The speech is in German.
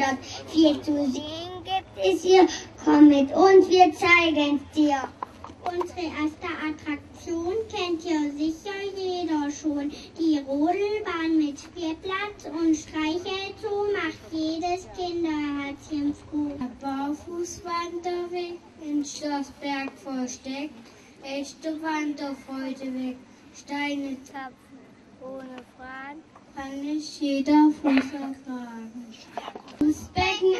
Stadt. Viel zu sehen gibt es hier. Komm mit uns, wir zeigen's dir. Unsere erste Attraktion kennt ja sicher jeder schon. Die Rodelbahn mit Spielplatz und Streichelzoo macht jedes Kinderherzchen froh. Der Barfußwanderweg in Schlossberg versteckt, echte Wanderfreude weg. Steine zapfen ohne Fragen, kann nicht jeder Fuß ertragen.